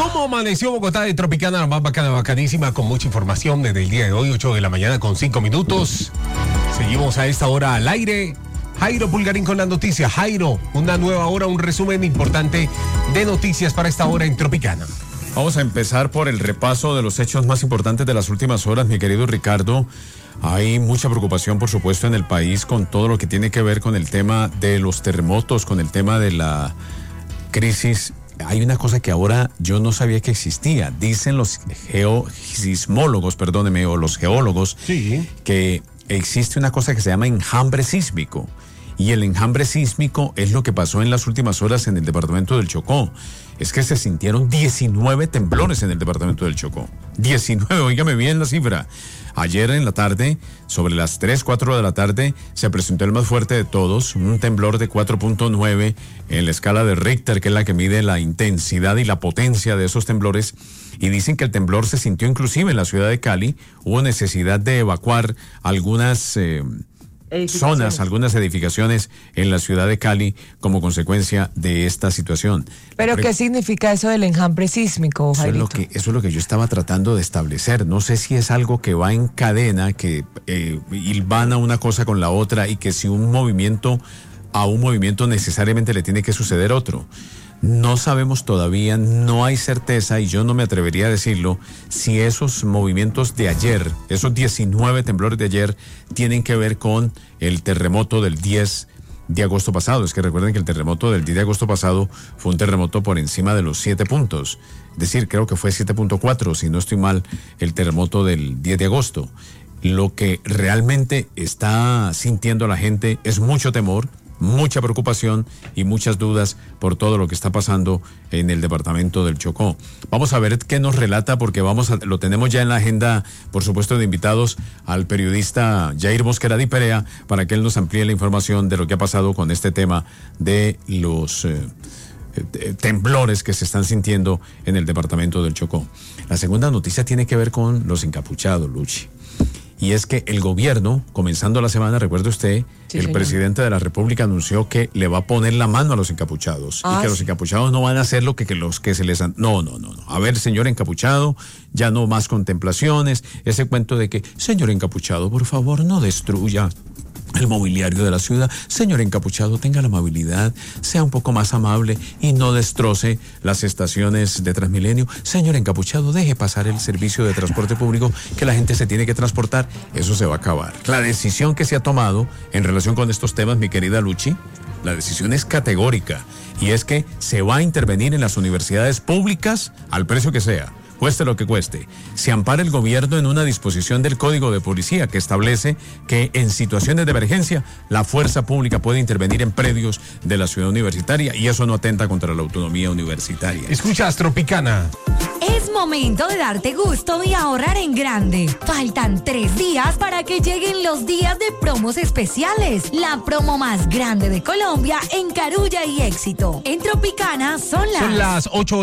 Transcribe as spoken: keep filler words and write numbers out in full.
¿Cómo amaneció Bogotá de Tropicana, la más bacana, bacanísima, con mucha información desde el día de hoy, ocho de la mañana con cinco minutos? Seguimos a esta hora al aire. Jairo Pulgarín con las noticias. Jairo, una nueva hora, un resumen importante de noticias para esta hora en Tropicana. Vamos a empezar por el repaso de los hechos más importantes de las últimas horas, mi querido Ricardo. Hay mucha preocupación, por supuesto, en el país con todo lo que tiene que ver con el tema de los terremotos, con el tema de la crisis. Hay una cosa que ahora yo no sabía que existía. Dicen los geosismólogos, perdóneme, o los geólogos, sí, que existe una cosa que se llama enjambre sísmico. Y el enjambre sísmico es lo que pasó en las últimas horas en el departamento del Chocó. Es que se sintieron diecinueve temblores en el departamento del Chocó. diecinueve, óigame bien la cifra. Ayer en la tarde, sobre las tres, cuatro de la tarde, se presentó el más fuerte de todos, un temblor de cuatro punto nueve en la escala de Richter, que es la que mide la intensidad y la potencia de esos temblores. Y dicen que el temblor se sintió inclusive en la ciudad de Cali. Hubo necesidad de evacuar algunas Eh, zonas, algunas edificaciones en la ciudad de Cali como consecuencia de esta situación. ¿Pero qué significa eso del enjambre sísmico, Jairito? Eso es lo que, eso es lo que yo estaba tratando de establecer. No sé si es algo que va en cadena, que eh, hilvana una cosa con la otra y que si un movimiento a un movimiento necesariamente le tiene que suceder otro. No sabemos todavía, no hay certeza, y yo no me atrevería a decirlo, si esos movimientos de ayer, esos diecinueve temblores de ayer, tienen que ver con el terremoto del diez de agosto pasado. Es que recuerden que el terremoto del diez de agosto pasado fue un terremoto por encima de los siete puntos. Es decir, creo que fue siete punto cuatro, si no estoy mal, el terremoto del diez de agosto. Lo que realmente está sintiendo la gente es mucho temor, mucha preocupación y muchas dudas por todo lo que está pasando en el departamento del Chocó. Vamos a ver qué nos relata, porque vamos a, lo tenemos ya en la agenda, por supuesto, de invitados al periodista Jair Mosquera Di Perea, para que él nos amplíe la información de lo que ha pasado con este tema de los eh, eh, temblores que se están sintiendo en el departamento del Chocó. La segunda noticia tiene que ver con los encapuchados, Luchi. Y es que el gobierno, comenzando la semana, recuerde usted, sí, el señor. presidente de la República anunció que le va a poner la mano a los encapuchados. Ah, y que sí. los encapuchados no van a hacer lo que, que los que se les han... No, no, no, no. A ver, señor encapuchado, ya no más contemplaciones. Ese cuento de que, señor encapuchado, por favor, no destruya el mobiliario de la ciudad. Señor encapuchado, tenga la amabilidad, sea un poco más amable y no destroce las estaciones de Transmilenio. Señor encapuchado, deje pasar el servicio de transporte público, que la gente se tiene que transportar. Eso se va a acabar. La decisión que se ha tomado en relación con estos temas, mi querida Luchi, la decisión es categórica, y es que se va a intervenir en las universidades públicas al precio que sea, cueste lo que cueste. Se ampara el gobierno en una disposición del Código de Policía que establece que en situaciones de emergencia la fuerza pública puede intervenir en predios de la ciudad universitaria, y eso no atenta contra la autonomía universitaria. Escuchas Tropicana. Es momento de darte gusto y ahorrar en grande. Faltan tres días para que lleguen los días de promos especiales. La promo más grande de Colombia en Carulla y Éxito. En Tropicana son las... Son las ocho